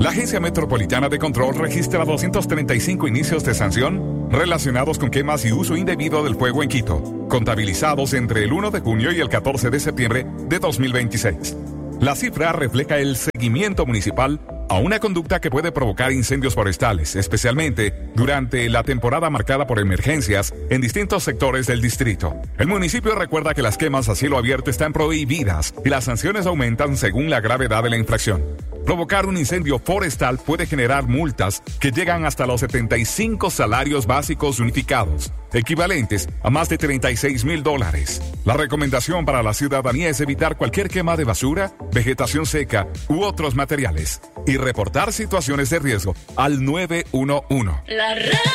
La Agencia Metropolitana de Control registra 235 inicios de sanción relacionados con quemas y uso indebido del fuego en Quito, contabilizados entre el 1 de junio y el 14 de septiembre de 2026. La cifra refleja el seguimiento municipal a una conducta que puede provocar incendios forestales, especialmente durante la temporada marcada por emergencias en distintos sectores del distrito. El municipio recuerda que las quemas a cielo abierto están prohibidas y las sanciones aumentan según la gravedad de la infracción. Provocar un incendio forestal puede generar multas que llegan hasta los 75 salarios básicos unificados, equivalentes a más de $36,000. La recomendación para la ciudadanía es evitar cualquier quema de basura, vegetación seca u otros materiales y reportar situaciones de riesgo al 911.